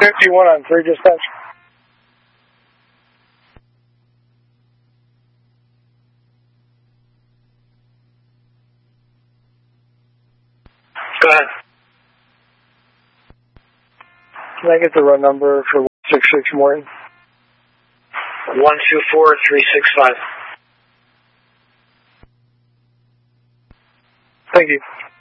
51 on 3 dispatch. Go ahead. Can I get the run number for 166 Morton? 124365. Thank you.